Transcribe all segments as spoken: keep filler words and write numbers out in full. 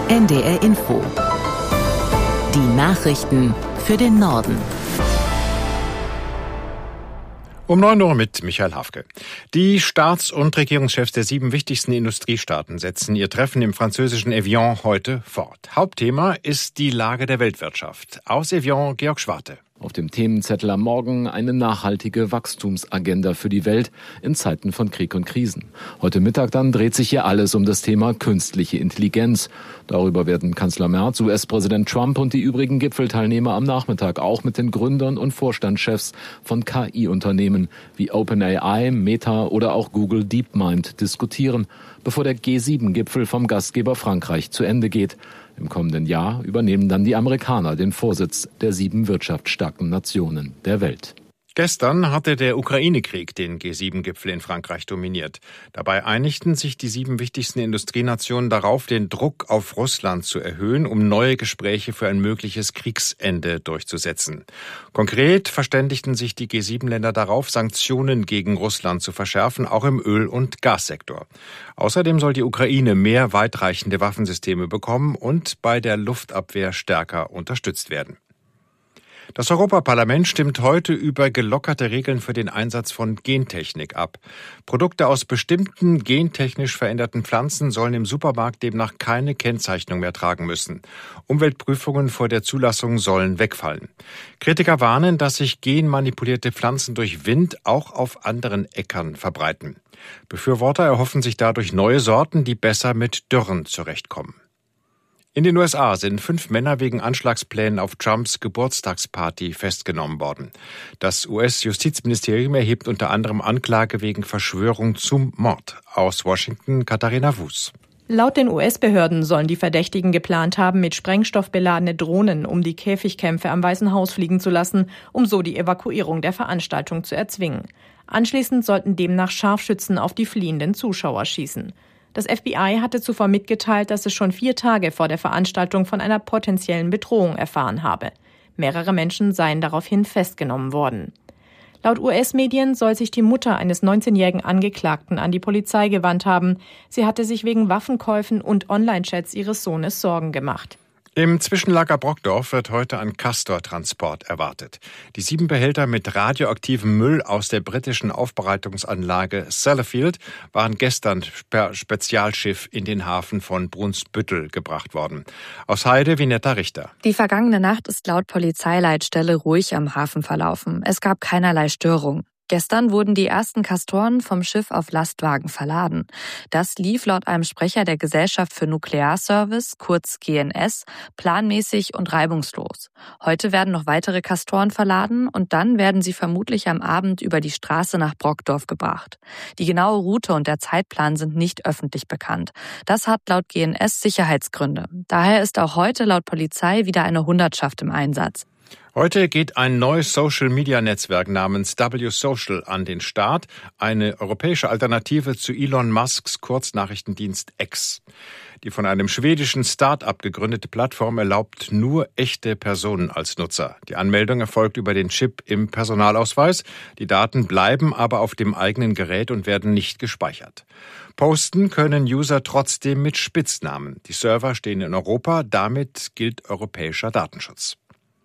N D R Info. Die Nachrichten für den Norden. Um neun Uhr mit Michael Hafke. Die Staats- und Regierungschefs der sieben wichtigsten Industriestaaten setzen ihr Treffen im französischen Evian heute fort. Hauptthema ist die Lage der Weltwirtschaft. Aus Evian, Georg Schwarte. Auf dem Themenzettel am Morgen eine nachhaltige Wachstumsagenda für die Welt in Zeiten von Krieg und Krisen. Heute Mittag dann dreht sich hier alles um das Thema künstliche Intelligenz. Darüber werden Kanzler Merz, U S-Präsident Trump und die übrigen Gipfelteilnehmer am Nachmittag auch mit den Gründern und Vorstandschefs von K I-Unternehmen wie OpenAI, Meta oder auch Google DeepMind diskutieren, bevor der G sieben Gipfel vom Gastgeber Frankreich zu Ende geht. Im kommenden Jahr übernehmen dann die Amerikaner den Vorsitz der sieben wirtschaftsstarken Nationen der Welt. Gestern hatte der Ukraine-Krieg den G sieben Gipfel in Frankreich dominiert. Dabei einigten sich die sieben wichtigsten Industrienationen darauf, den Druck auf Russland zu erhöhen, um neue Gespräche für ein mögliches Kriegsende durchzusetzen. Konkret verständigten sich die G sieben Länder darauf, Sanktionen gegen Russland zu verschärfen, auch im Öl- und Gassektor. Außerdem soll die Ukraine mehr weitreichende Waffensysteme bekommen und bei der Luftabwehr stärker unterstützt werden. Das Europaparlament stimmt heute über gelockerte Regeln für den Einsatz von Gentechnik ab. Produkte aus bestimmten gentechnisch veränderten Pflanzen sollen im Supermarkt demnach keine Kennzeichnung mehr tragen müssen. Umweltprüfungen vor der Zulassung sollen wegfallen. Kritiker warnen, dass sich genmanipulierte Pflanzen durch Wind auch auf anderen Äckern verbreiten. Befürworter erhoffen sich dadurch neue Sorten, die besser mit Dürren zurechtkommen. In den U S A sind fünf Männer wegen Anschlagsplänen auf Trumps Geburtstagsparty festgenommen worden. Das U S-Justizministerium erhebt unter anderem Anklage wegen Verschwörung zum Mord. Aus Washington, Katharina Wus. Laut den U S-Behörden sollen die Verdächtigen geplant haben, mit Sprengstoff beladene Drohnen um die Käfigkämpfe am Weißen Haus fliegen zu lassen, um so die Evakuierung der Veranstaltung zu erzwingen. Anschließend sollten demnach Scharfschützen auf die fliehenden Zuschauer schießen. Das F B I hatte zuvor mitgeteilt, dass es schon vier Tage vor der Veranstaltung von einer potenziellen Bedrohung erfahren habe. Mehrere Menschen seien daraufhin festgenommen worden. Laut U S-Medien soll sich die Mutter eines neunzehnjährigen Angeklagten an die Polizei gewandt haben. Sie hatte sich wegen Waffenkäufen und Online-Chats ihres Sohnes Sorgen gemacht. Im Zwischenlager Brockdorf wird heute ein Castor-Transport erwartet. Die sieben Behälter mit radioaktivem Müll aus der britischen Aufbereitungsanlage Sellafield waren gestern per Spezialschiff in den Hafen von Brunsbüttel gebracht worden. Aus Heide, Vinetta Richter. Die vergangene Nacht ist laut Polizeileitstelle ruhig am Hafen verlaufen. Es gab keinerlei Störung. Gestern wurden die ersten Castoren vom Schiff auf Lastwagen verladen. Das lief laut einem Sprecher der Gesellschaft für Nuklearservice, kurz G N S, planmäßig und reibungslos. Heute werden noch weitere Castoren verladen und dann werden sie vermutlich am Abend über die Straße nach Brockdorf gebracht. Die genaue Route und der Zeitplan sind nicht öffentlich bekannt. Das hat laut G N S Sicherheitsgründe. Daher ist auch heute laut Polizei wieder eine Hundertschaft im Einsatz. Heute geht ein neues Social-Media-Netzwerk namens W Social an den Start, eine europäische Alternative zu Elon Musks Kurznachrichtendienst X. Die von einem schwedischen Start-up gegründete Plattform erlaubt nur echte Personen als Nutzer. Die Anmeldung erfolgt über den Chip im Personalausweis. Die Daten bleiben aber auf dem eigenen Gerät und werden nicht gespeichert. Posten können User trotzdem mit Spitznamen. Die Server stehen in Europa, damit gilt europäischer Datenschutz.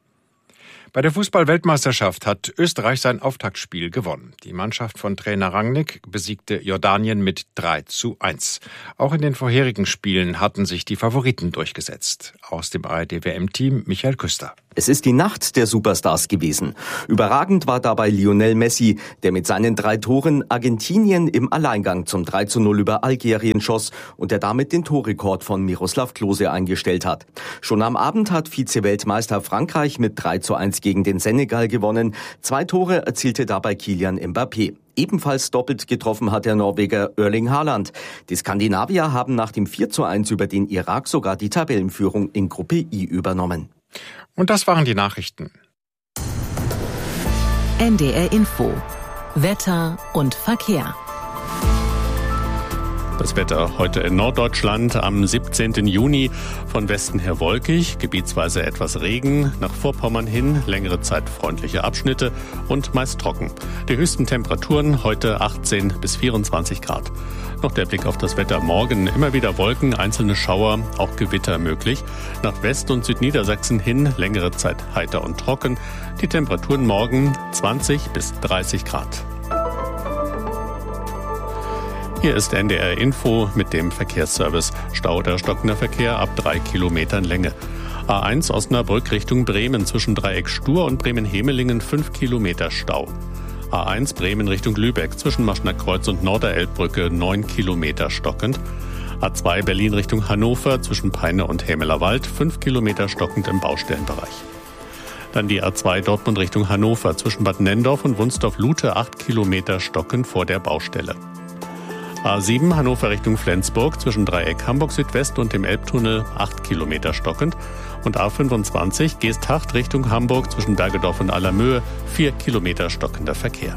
Bei der Fußball-Weltmeisterschaft hat Österreich sein Auftaktspiel gewonnen. Die Mannschaft von Trainer Rangnick besiegte Jordanien mit drei zu eins. Auch in den vorherigen Spielen hatten sich die Favoriten durchgesetzt. Aus dem A R D-W M-Team Michael Küster. Es ist die Nacht der Superstars gewesen. Überragend war dabei Lionel Messi, der mit seinen drei Toren Argentinien im Alleingang zum drei zu null über Algerien schoss und der damit den Torrekord von Miroslav Klose eingestellt hat. Schon am Abend hat Vize-Weltmeister Frankreich mit drei zu eins gegen den Senegal gewonnen. Zwei Tore erzielte dabei Kylian Mbappé. Ebenfalls doppelt getroffen hat der Norweger Erling Haaland. Die Skandinavier haben nach dem vier zu eins über den Irak sogar die Tabellenführung in Gruppe I übernommen. Und das waren die Nachrichten. N D R Info. Wetter und Verkehr. Das Wetter heute in Norddeutschland am siebzehnten Juni. Von Westen her wolkig, gebietsweise etwas Regen, nach Vorpommern hin längere Zeit freundliche Abschnitte und meist trocken. Die höchsten Temperaturen heute achtzehn bis vierundzwanzig Grad. Noch der Blick auf das Wetter morgen. Immer wieder Wolken, einzelne Schauer, auch Gewitter möglich. Nach West- und Südniedersachsen hin längere Zeit heiter und trocken. Die Temperaturen morgen zwanzig bis dreißig Grad. Hier ist N D R Info mit dem Verkehrsservice. Stau oder stockender Verkehr ab drei Kilometern Länge. A eins Osnabrück Richtung Bremen zwischen Dreieck Stur und Bremen-Hemelingen fünf Kilometer Stau. A eins Bremen Richtung Lübeck zwischen Maschnerkreuz und Norderelbbrücke neun Kilometer stockend. A zwei Berlin Richtung Hannover zwischen Peine und Hämelerwald fünf Kilometer stockend im Baustellenbereich. Dann die A zwei Dortmund Richtung Hannover zwischen Bad Nenndorf und Wunsdorf-Lute acht Kilometer stockend vor der Baustelle. A sieben Hannover Richtung Flensburg zwischen Dreieck Hamburg Südwest und dem Elbtunnel acht Kilometer stockend. Und A fünfundzwanzig Geesthacht Richtung Hamburg zwischen Bergedorf und Allermöhe vier Kilometer stockender Verkehr.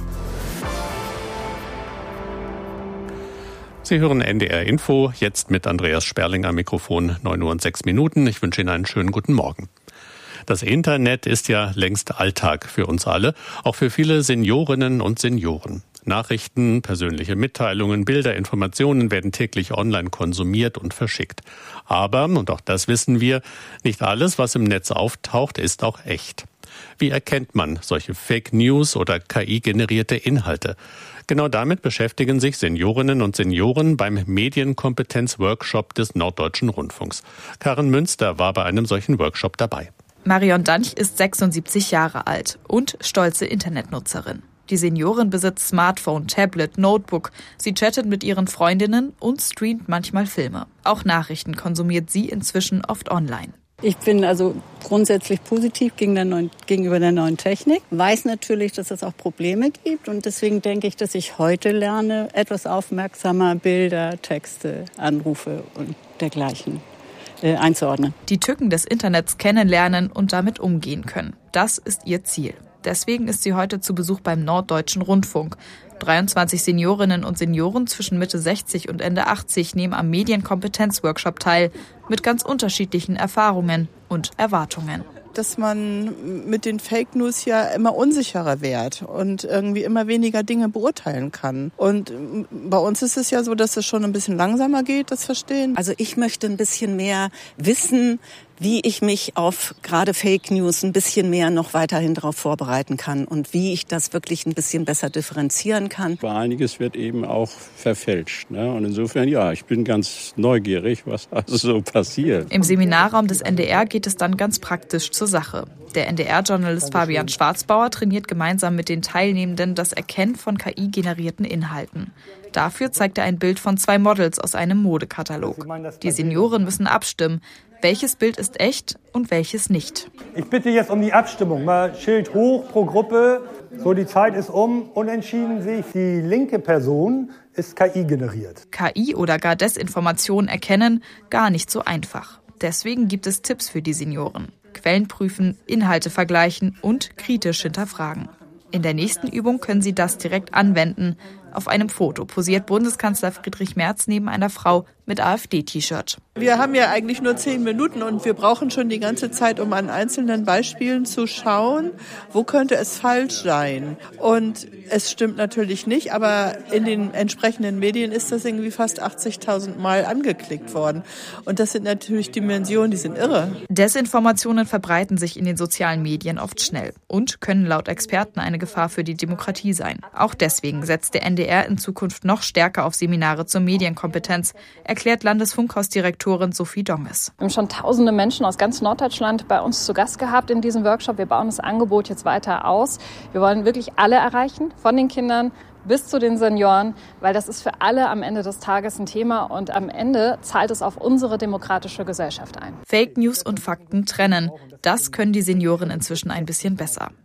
Sie hören N D R Info, jetzt mit Andreas Sperling am Mikrofon, neun Uhr und sechs Minuten. Ich wünsche Ihnen einen schönen guten Morgen. Das Internet ist ja längst Alltag für uns alle, auch für viele Seniorinnen und Senioren. Nachrichten, persönliche Mitteilungen, Bilder, Informationen werden täglich online konsumiert und verschickt. Aber, und auch das wissen wir, nicht alles, was im Netz auftaucht, ist auch echt. Wie erkennt man solche Fake News oder K I-generierte Inhalte? Genau damit beschäftigen sich Seniorinnen und Senioren beim Medienkompetenz-Workshop des Norddeutschen Rundfunks. Karin Münster war bei einem solchen Workshop dabei. Marion Danch ist sechsundsiebzig Jahre alt und stolze Internetnutzerin. Die Seniorin besitzt Smartphone, Tablet, Notebook. Sie chattet mit ihren Freundinnen und streamt manchmal Filme. Auch Nachrichten konsumiert sie inzwischen oft online. Ich bin also grundsätzlich positiv gegen der neuen, gegenüber der neuen Technik. Weiß natürlich, dass es auch Probleme gibt. Und deswegen denke ich, dass ich heute lerne, etwas aufmerksamer Bilder, Texte, Anrufe und dergleichen äh, einzuordnen. Die Tücken des Internets kennenlernen und damit umgehen können. Das ist ihr Ziel. Deswegen ist sie heute zu Besuch beim Norddeutschen Rundfunk. dreiundzwanzig Seniorinnen und Senioren zwischen Mitte sechzig und Ende achtzig nehmen am Medienkompetenz-Workshop teil, mit ganz unterschiedlichen Erfahrungen und Erwartungen. Dass man mit den Fake News ja immer unsicherer wird und irgendwie immer weniger Dinge beurteilen kann. Und bei uns ist es ja so, dass es schon ein bisschen langsamer geht, das Verstehen. Also ich möchte ein bisschen mehr wissen, wie ich mich auf gerade Fake News ein bisschen mehr noch weiterhin darauf vorbereiten kann und wie ich das wirklich ein bisschen besser differenzieren kann. Einiges wird eben auch verfälscht, ne? Und insofern, ja, ich bin ganz neugierig, was also so passiert. Im Seminarraum des N D R geht es dann ganz praktisch zur Sache. Der N D R-Journalist Fabian Schwarzbauer trainiert gemeinsam mit den Teilnehmenden das Erkennen von K I-generierten Inhalten. Dafür zeigt er ein Bild von zwei Models aus einem Modekatalog. Die Senioren müssen abstimmen. Welches Bild ist echt und welches nicht? Ich bitte jetzt um die Abstimmung. Mal Schild hoch pro Gruppe. So, die Zeit ist um. Unentschieden sehe ich, die linke Person ist K I generiert. K I oder gar Desinformation erkennen, gar nicht so einfach. Deswegen gibt es Tipps für die Senioren. Quellen prüfen, Inhalte vergleichen und kritisch hinterfragen. In der nächsten Übung können Sie das direkt anwenden. Auf einem Foto posiert Bundeskanzler Friedrich Merz neben einer Frau mit AfD-T-Shirt. Wir haben ja eigentlich nur zehn Minuten und wir brauchen schon die ganze Zeit, um an einzelnen Beispielen zu schauen, wo könnte es falsch sein. Und es stimmt natürlich nicht, aber in den entsprechenden Medien ist das irgendwie fast achtzigtausend Mal angeklickt worden. Und das sind natürlich Dimensionen, die sind irre. Desinformationen verbreiten sich in den sozialen Medien oft schnell und können laut Experten eine Gefahr für die Demokratie sein. Auch deswegen setzt der N D R in Zukunft noch stärker auf Seminare zur Medienkompetenz, erklärt Landesfunkhausdirektorin Sophie Donges. Wir haben schon tausende Menschen aus ganz Norddeutschland bei uns zu Gast gehabt in diesem Workshop. Wir bauen das Angebot jetzt weiter aus. Wir wollen wirklich alle erreichen, von den Kindern bis zu den Senioren, weil das ist für alle am Ende des Tages ein Thema und am Ende zahlt es auf unsere demokratische Gesellschaft ein. Fake News und Fakten trennen. Das können die Senioren inzwischen ein bisschen besser.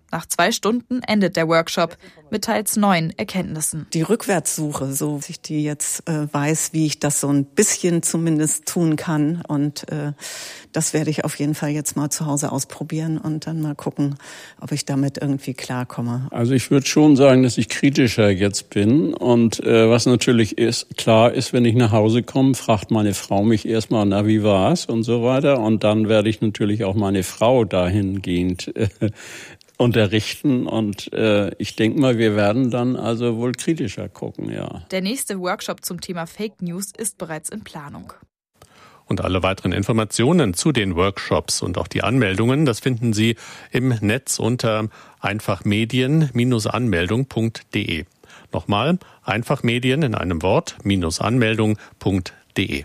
Nach zwei Stunden endet der Workshop mit teils neuen Erkenntnissen. Die Rückwärtssuche, so dass ich die jetzt äh, weiß, wie ich das so ein bisschen zumindest tun kann. Und äh, das werde ich auf jeden Fall jetzt mal zu Hause ausprobieren und dann mal gucken, ob ich damit irgendwie klarkomme. Also ich würde schon sagen, dass ich kritischer jetzt bin. Und äh, was natürlich ist, klar ist, wenn ich nach Hause komme, fragt meine Frau mich erstmal, na, wie war's und so weiter. Und dann werde ich natürlich auch meine Frau dahingehend äh, unterrichten und äh, ich denke mal, wir werden dann also wohl kritischer gucken, ja. Der nächste Workshop zum Thema Fake News ist bereits in Planung. Und alle weiteren Informationen zu den Workshops und auch die Anmeldungen, das finden Sie im Netz unter einfachmedien Bindestrich anmeldung Punkt de. Nochmal, einfachmedien in einem Wort, minus anmeldung Punkt de.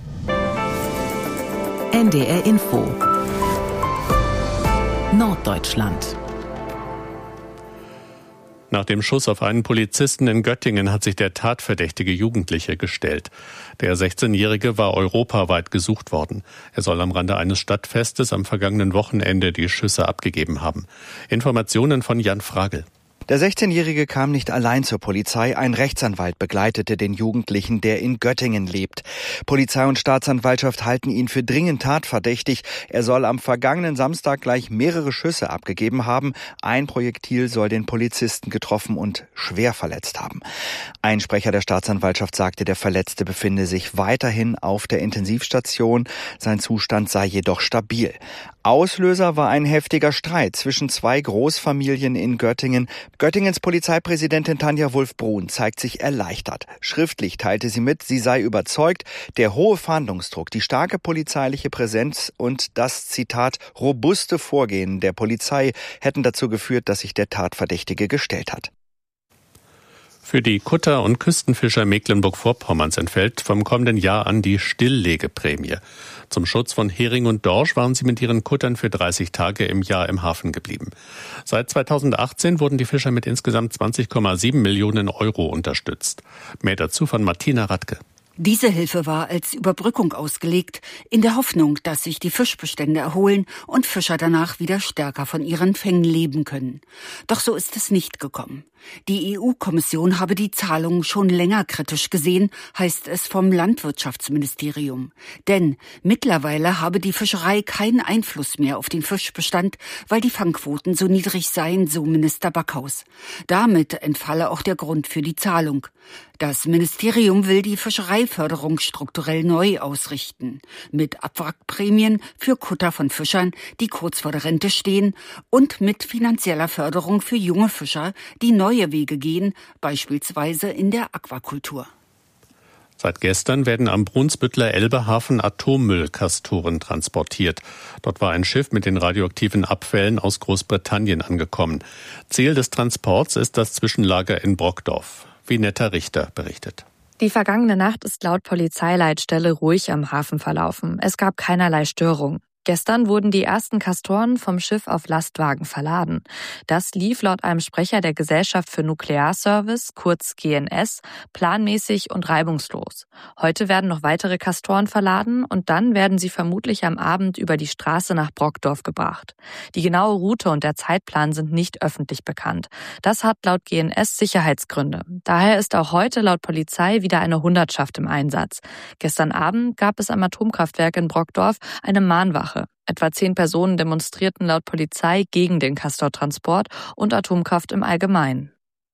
N D R Info Norddeutschland. Nach dem Schuss auf einen Polizisten in Göttingen hat sich der tatverdächtige Jugendliche gestellt. Der sechzehnjährige war europaweit gesucht worden. Er soll am Rande eines Stadtfestes am vergangenen Wochenende die Schüsse abgegeben haben. Informationen von Jan Fragel. Der sechzehnjährige kam nicht allein zur Polizei. Ein Rechtsanwalt begleitete den Jugendlichen, der in Göttingen lebt. Polizei und Staatsanwaltschaft halten ihn für dringend tatverdächtig. Er soll am vergangenen Samstag gleich mehrere Schüsse abgegeben haben. Ein Projektil soll den Polizisten getroffen und schwer verletzt haben. Ein Sprecher der Staatsanwaltschaft sagte, der Verletzte befinde sich weiterhin auf der Intensivstation. Sein Zustand sei jedoch stabil. Auslöser war ein heftiger Streit zwischen zwei Großfamilien in Göttingen. Göttingens Polizeipräsidentin Tanja Wulff-Brun zeigt sich erleichtert. Schriftlich teilte sie mit, sie sei überzeugt, der hohe Fahndungsdruck, die starke polizeiliche Präsenz und das, Zitat, robuste Vorgehen der Polizei hätten dazu geführt, dass sich der Tatverdächtige gestellt hat. Für die Kutter- und Küstenfischer Mecklenburg-Vorpommerns entfällt vom kommenden Jahr an die Stilllegeprämie. Zum Schutz von Hering und Dorsch waren sie mit ihren Kuttern für dreißig Tage im Jahr im Hafen geblieben. Seit zweitausendachtzehn wurden die Fischer mit insgesamt zwanzig Komma sieben Millionen Euro unterstützt. Mehr dazu von Martina Radke. Diese Hilfe war als Überbrückung ausgelegt, in der Hoffnung, dass sich die Fischbestände erholen und Fischer danach wieder stärker von ihren Fängen leben können. Doch so ist es nicht gekommen. Die E U-Kommission habe die Zahlungen schon länger kritisch gesehen, heißt es vom Landwirtschaftsministerium. Denn mittlerweile habe die Fischerei keinen Einfluss mehr auf den Fischbestand, weil die Fangquoten so niedrig seien, so Minister Backhaus. Damit entfalle auch der Grund für die Zahlung. Das Ministerium will die Fischereiförderung strukturell neu ausrichten. Mit Abwrackprämien für Kutter von Fischern, die kurz vor der Rente stehen, und mit finanzieller Förderung für junge Fischer, die neue Wege gehen, beispielsweise in der Aquakultur. Seit gestern werden am Brunsbüttler Elbehafen Atommüllkastoren transportiert. Dort war ein Schiff mit den radioaktiven Abfällen aus Großbritannien angekommen. Ziel des Transports ist das Zwischenlager in Brockdorf. Vinetta Richter berichtet. Die vergangene Nacht ist laut Polizeileitstelle ruhig am Hafen verlaufen. Es gab keinerlei Störung. Gestern wurden die ersten Kastoren vom Schiff auf Lastwagen verladen. Das lief laut einem Sprecher der Gesellschaft für Nuklearservice, kurz G N S, planmäßig und reibungslos. Heute werden noch weitere Kastoren verladen und dann werden sie vermutlich am Abend über die Straße nach Brockdorf gebracht. Die genaue Route und der Zeitplan sind nicht öffentlich bekannt. Das hat laut G N S Sicherheitsgründe. Daher ist auch heute laut Polizei wieder eine Hundertschaft im Einsatz. Gestern Abend gab es am Atomkraftwerk in Brockdorf eine Mahnwache. Etwa zehn Personen demonstrierten laut Polizei gegen den Castortransport und Atomkraft im Allgemeinen.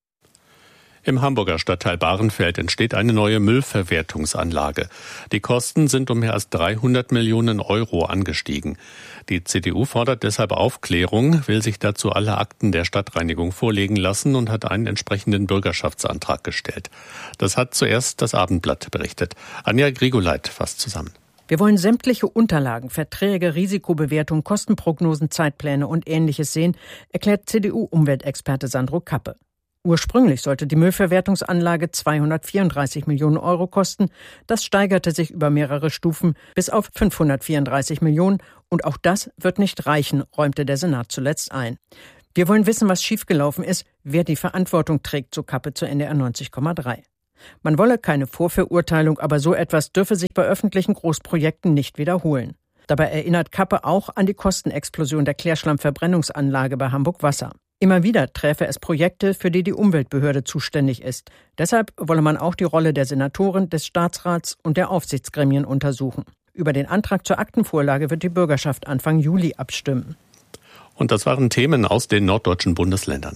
Im Hamburger Stadtteil Bahrenfeld entsteht eine neue Müllverwertungsanlage. Die Kosten sind um mehr als dreihundert Millionen Euro angestiegen. Die C D U fordert deshalb Aufklärung, will sich dazu alle Akten der Stadtreinigung vorlegen lassen und hat einen entsprechenden Bürgerschaftsantrag gestellt. Das hat zuerst das Abendblatt berichtet. Anja Grigoleit fasst zusammen. Wir wollen sämtliche Unterlagen, Verträge, Risikobewertung, Kostenprognosen, Zeitpläne und Ähnliches sehen, erklärt C D U-Umweltexperte Sandro Kappe. Ursprünglich sollte die Müllverwertungsanlage zweihundertvierunddreißig Millionen Euro kosten. Das steigerte sich über mehrere Stufen bis auf fünfhundertvierunddreißig Millionen. Und auch das wird nicht reichen, räumte der Senat zuletzt ein. Wir wollen wissen, was schiefgelaufen ist, wer die Verantwortung trägt, so Kappe zu N D R neunzig Komma drei. Man wolle keine Vorverurteilung, aber so etwas dürfe sich bei öffentlichen Großprojekten nicht wiederholen. Dabei erinnert Kappe auch an die Kostenexplosion der Klärschlammverbrennungsanlage bei Hamburg Wasser. Immer wieder träfe es Projekte, für die die Umweltbehörde zuständig ist. Deshalb wolle man auch die Rolle der Senatoren, des Staatsrats und der Aufsichtsgremien untersuchen. Über den Antrag zur Aktenvorlage wird die Bürgerschaft Anfang Juli abstimmen. Und das waren Themen aus den norddeutschen Bundesländern.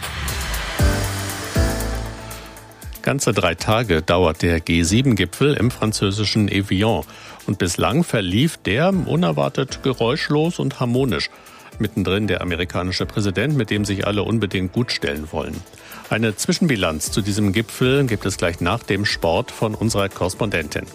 Ganze drei Tage dauert der G sieben Gipfel im französischen Evian. Und bislang verlief der unerwartet geräuschlos und harmonisch. Mittendrin der amerikanische Präsident, mit dem sich alle unbedingt gutstellen wollen. Eine Zwischenbilanz zu diesem Gipfel gibt es gleich nach dem Sport von unserer Korrespondentin.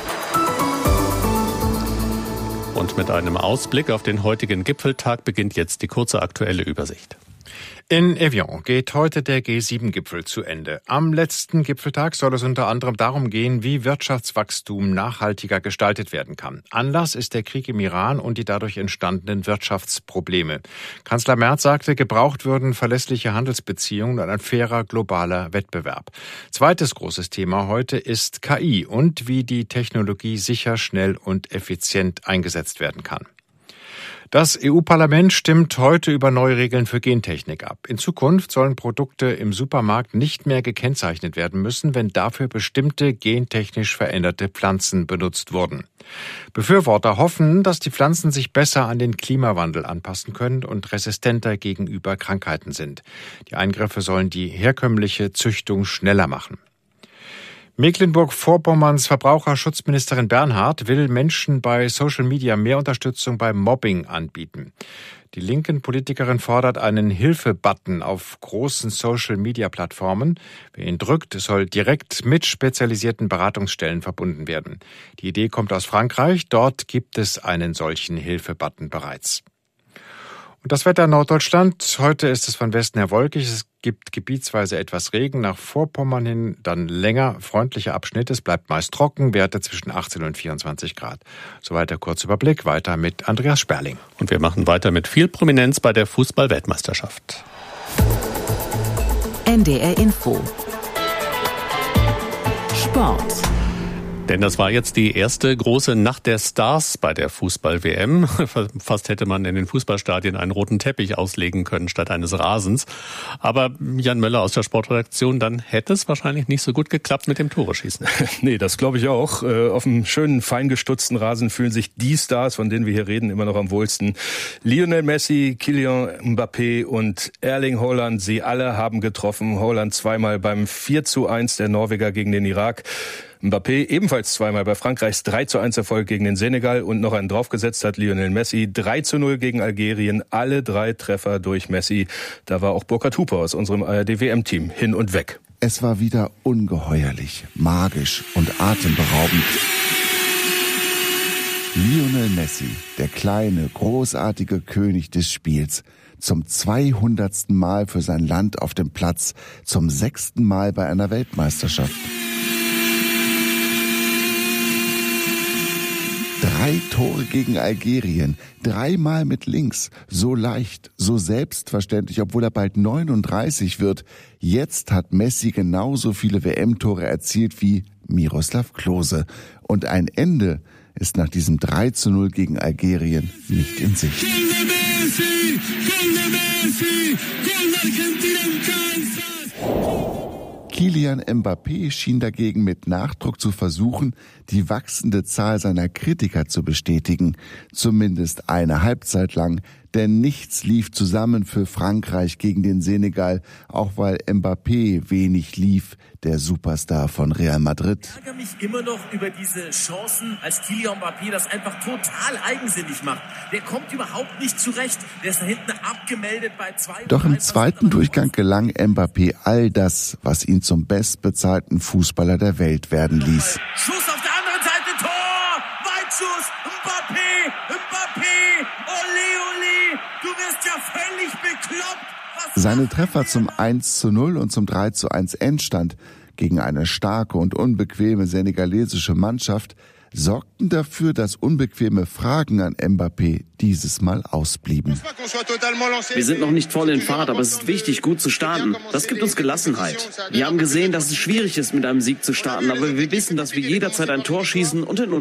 Und mit einem Ausblick auf den heutigen Gipfeltag beginnt jetzt die kurze aktuelle Übersicht. In Evian geht heute der G sieben Gipfel zu Ende. Am letzten Gipfeltag soll es unter anderem darum gehen, wie Wirtschaftswachstum nachhaltiger gestaltet werden kann. Anlass ist der Krieg im Iran und die dadurch entstandenen Wirtschaftsprobleme. Kanzler Merz sagte, gebraucht würden verlässliche Handelsbeziehungen und ein fairer globaler Wettbewerb. Zweites großes Thema heute ist K I und wie die Technologie sicher, schnell und effizient eingesetzt werden kann. Das E U-Parlament stimmt heute über neue Regeln für Gentechnik ab. In Zukunft sollen Produkte im Supermarkt nicht mehr gekennzeichnet werden müssen, wenn dafür bestimmte gentechnisch veränderte Pflanzen benutzt wurden. Befürworter hoffen, dass die Pflanzen sich besser an den Klimawandel anpassen können und resistenter gegenüber Krankheiten sind. Die Eingriffe sollen die herkömmliche Züchtung schneller machen. Mecklenburg-Vorpommerns Verbraucherschutzministerin Bernhard will Menschen bei Social Media mehr Unterstützung beim Mobbing anbieten. Die linken Politikerin fordert einen Hilfe-Button auf großen Social-Media-Plattformen. Wer ihn drückt, soll direkt mit spezialisierten Beratungsstellen verbunden werden. Die Idee kommt aus Frankreich. Dort gibt es einen solchen Hilfe-Button bereits. Und das Wetter in Norddeutschland. Heute ist es von Westen her wolkig. Es gibt gebietsweise etwas Regen, nach Vorpommern hin dann länger freundliche Abschnitte. Es bleibt meist trocken, Werte zwischen achtzehn und vierundzwanzig Grad. Soweit der Kurzüberblick. Weiter mit Andreas Sperling. Und wir machen weiter mit viel Prominenz bei der Fußball-Weltmeisterschaft. N D R Info. Sport. Denn das war jetzt die erste große Nacht der Stars bei der Fußball-W M. Fast hätte man in den Fußballstadien einen roten Teppich auslegen können statt eines Rasens. Aber Jan Möller aus der Sportredaktion, dann hätte es wahrscheinlich nicht so gut geklappt mit dem Tore-Schießen. Nee, das glaube ich auch. Auf einem schönen, feingestutzten Rasen fühlen sich die Stars, von denen wir hier reden, immer noch am wohlsten. Lionel Messi, Kylian Mbappé und Erling Haaland, sie alle haben getroffen. Haaland zweimal beim vier zu eins der Norweger gegen den Irak. Mbappé ebenfalls zweimal bei Frankreichs drei zu eins Erfolg gegen den Senegal und noch einen draufgesetzt hat Lionel Messi. drei zu null gegen Algerien, alle drei Treffer durch Messi. Da war auch Burkhard Huper aus unserem A R D-W M-Team hin und weg. Es war wieder ungeheuerlich, magisch und atemberaubend. Lionel Messi, der kleine, großartige König des Spiels, zum zweihundertsten Mal für sein Land auf dem Platz, zum sechsten Mal bei einer Weltmeisterschaft. Drei Tore gegen Algerien, dreimal mit links, so leicht, so selbstverständlich, obwohl er bald neununddreißig wird. Jetzt hat Messi genauso viele W M-Tore erzielt wie Miroslav Klose. Und ein Ende ist nach diesem drei zu null gegen Algerien nicht in Sicht. Kylian Mbappé schien dagegen mit Nachdruck zu versuchen, die wachsende Zahl seiner Kritiker zu bestätigen. Zumindest eine Halbzeit lang, denn nichts lief zusammen für Frankreich gegen den Senegal, auch weil Mbappé wenig lief, der Superstar von Real Madrid. Ich ärgere mich immer noch über diese Chancen, als Kylian Mbappé das einfach total eigensinnig macht. Der kommt überhaupt nicht zurecht. Der ist da hinten abgemeldet bei zwei. Doch im zweiten Durchgang gelang Mbappé all das, was ihn zum bestbezahlten Fußballer der Welt werden ließ. Schuss auf der anderen Seite, Tor! Weitschuss, Mbappé, Mbappé, ole, ole, du wirst ja völlig bekloppt. Was Seine Treffer zum eins zu null und zum drei zu eins Endstand gegen eine starke und unbequeme senegalesische Mannschaft sorgten dafür, dass unbequeme Fragen an Mbappé dieses Mal ausblieben. Wir sind noch nicht voll in Fahrt, aber es ist wichtig, gut zu starten. Das gibt uns Gelassenheit. Wir haben gesehen, dass es schwierig ist, mit einem Sieg zu starten, aber wir wissen, dass wir jederzeit ein Tor schießen und in